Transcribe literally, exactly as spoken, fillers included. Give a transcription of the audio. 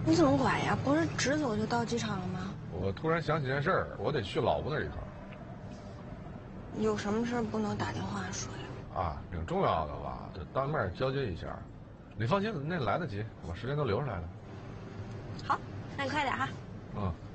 你怎么拐呀？不是直走就到机场了吗？ 我突然想起件事儿，我得去老婆那一趟。 有什么事不能打电话说呀？ 啊，挺重要的吧？得当面交接一下。你放心，那来得及，我时间都留出来了。 好，那你快点哈。 嗯。